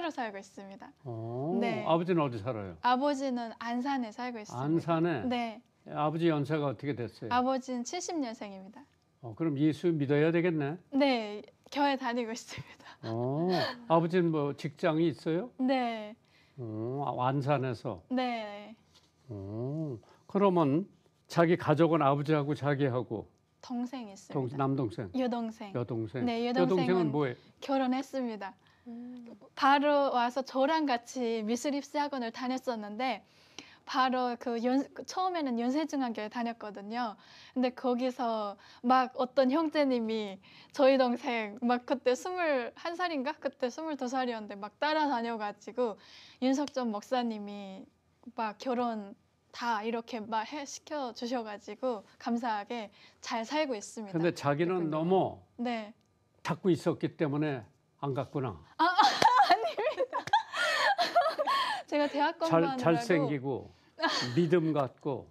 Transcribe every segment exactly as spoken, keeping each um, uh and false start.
따로 살고 있습니다. 어, 네. 아버지는 어디 살아요? 아버지는 안산에 살고 있습니다. 안산에? 네. 아버지 연세가 어떻게 됐어요? 아버지는 칠십 년생입니다. 어, 그럼 예수 믿어야 되겠네? 네, 교회 다니고 있습니다. 어, 아버지는 뭐 직장이 있어요? 네. 어, 안산에서? 네. 어, 그러면 자기 가족은 아버지하고 자기하고 동생 있습니다. 동, 남동생? 여동생. 여동생? 네, 여동생은 여동생은 뭐예요? 결혼했습니다. 음. 바로 와서 저랑 같이 미술 입시 학원을 다녔었는데 바로 그 연, 처음에는 연세중앙교회 다녔거든요. 근데 거기서 막 어떤 형제님이 저희 동생 막 그때 스물한 살인가? 그때 스물두 살이었는데 막 따라다녀가지고 윤석전 목사님이 막 결혼 다 이렇게 막 해, 시켜주셔가지고 감사하게 잘 살고 있습니다. 근데 자기는 그렇군요. 너무 네. 갖고 있었기 때문에 안 갔구나. 아, 아닙니다. 제가 대학 공부하느라고 잘, 잘생기고 믿음 갖고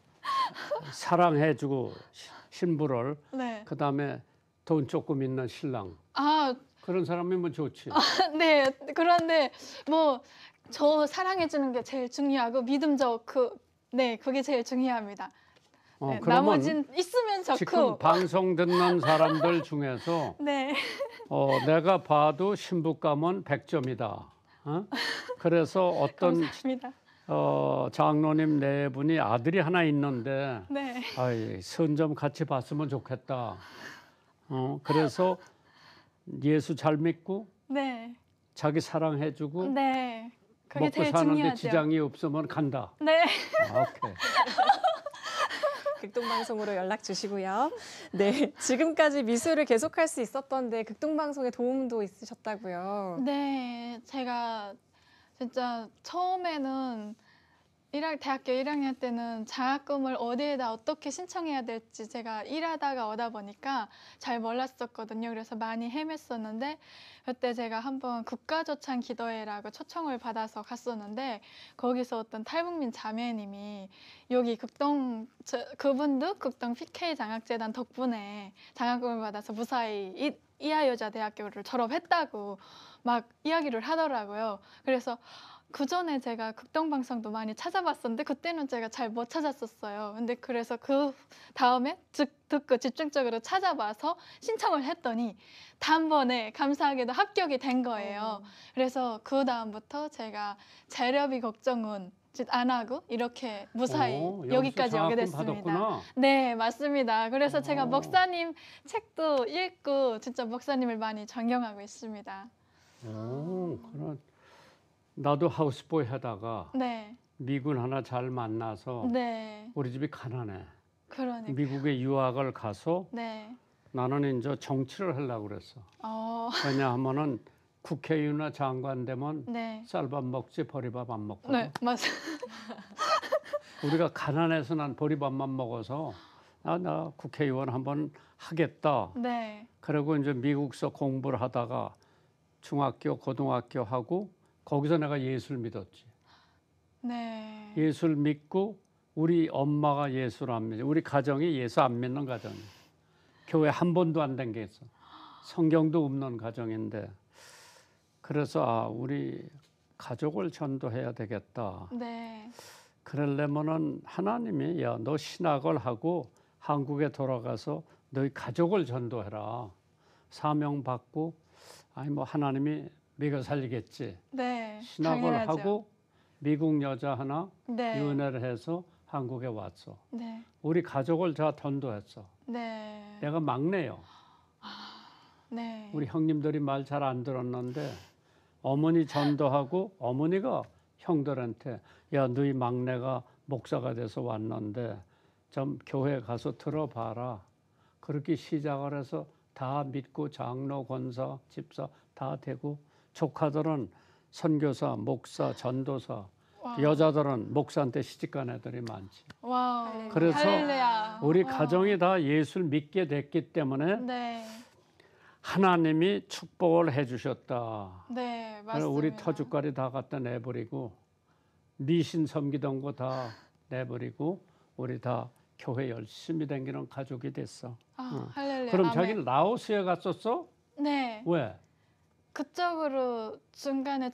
사랑해주고 신부를 네. 그 다음에 돈 조금 있는 신랑 아, 그런 사람이면 좋지. 아, 네. 그런데 뭐 저 사랑해주는 게 제일 중요하고 믿음적 그, 네, 그게 제일 중요합니다. 어, 네, 그러면 나머진 있으면 좋고. 지금 방송 듣는 사람들 중에서 네. 어, 내가 봐도 신부감은 백 점이다. 어? 그래서 어떤 감사합니다. 어, 장로님 네 분이 아들이 하나 있는데 네. 아이, 선 좀 같이 봤으면 좋겠다. 어, 그래서 예수 잘 믿고 네. 자기 사랑해주고 네. 그게 먹고 제일 사는데 중요하죠. 지장이 없으면 간다. 네. 아, 오케이. 극동방송으로 연락 주시고요. 네, 지금까지 미술을 계속할 수 있었던데 극동방송에 도움도 있으셨다고요. 네. 제가 진짜 처음에는 일 학, 대학교 일 학년 때는 장학금을 어디에다 어떻게 신청해야 될지 제가 일하다가 오다 보니까 잘 몰랐었거든요. 그래서 많이 헤맸었는데 그때 제가 한번 국가조찬 기도회라고 초청을 받아서 갔었는데 거기서 어떤 탈북민 자매님이 여기 극동, 저, 그분도 극동 피케이 장학재단 덕분에 장학금을 받아서 무사히 이, 이하여자대학교를 졸업했다고 막 이야기를 하더라고요. 그래서 그 전에 제가 극동방송도 많이 찾아봤었는데 그때는 제가 잘 못 찾았었어요. 근데 그래서 그 다음에 즉 듣고 집중적으로 찾아봐서 신청을 했더니 단번에 감사하게도 합격이 된 거예요. 그래서 그 다음부터 제가 재료비 걱정은 안 하고 이렇게 무사히 오, 여기까지 오게 장학금 됐습니다. 받았구나. 네, 맞습니다. 그래서 제가 오. 목사님 책도 읽고 진짜 목사님을 많이 존경하고 있습니다. 오, 그런. 나도 하우스보이 하다가 네. 미군 하나 잘 만나서 네. 우리 집이 가난해. 그러니까. 미국에 유학을 가서 네. 나는 이제 정치를 하려고 그랬어. 어. 왜냐하면은 국회의원이나 장관 되면 네. 쌀밥 먹지 보리밥 안 먹거든. 네, 맞아요. 우리가 가난해서 난 보리밥만 먹어서 아, 나 국회의원 한번 하겠다. 네. 그리고 이제 미국서 공부를 하다가 중학교, 고등학교 하고 거기서 내가 예수를 믿었지. 네. 예수를 믿고 우리 엄마가 예수를 안 믿어. 우리 가정이 예수 안 믿는 가정이야. 교회 한 번도 안 다녔어. 성경도 없는 가정인데 그래서 아, 우리 가족을 전도해야 되겠다. 네. 그러려면은 하나님이 야, 너 신학을 하고 한국에 돌아가서 너희 가족을 전도해라. 사명 받고 아니 뭐 하나님이 미가 살리겠지. 네. 신학을 당연하죠. 하고 미국 여자 하나 네. 연애를 해서 한국에 왔어. 네. 우리 가족을 다 전도했어. 네. 내가 막내요. 네. 우리 형님들이 말 잘 안 들었는데 어머니 전도하고 어머니가 형들한테 야, 너희 막내가 목사가 돼서 왔는데 좀 교회 가서 들어봐라. 그렇게 시작을 해서 다 믿고 장로, 권사, 집사 다 되고 조카들은 선교사, 목사, 전도사, 와. 여자들은 목사한테 시집간 애들이 많지. 와. 그래서 할렐루야. 우리 와. 가정이 다 예수를 믿게 됐기 때문에 네. 하나님이 축복을 해주셨다. 네, 그래서 맞습니다. 우리 터줏가리 다 갖다 내버리고 미신 섬기던 거 다 내버리고 우리 다 교회 열심히 다니는 가족이 됐어. 아, 응. 할렐루야. 그럼 아멘. 자기는 라오스에 갔었어? 네. 왜? 그쪽으로 중간에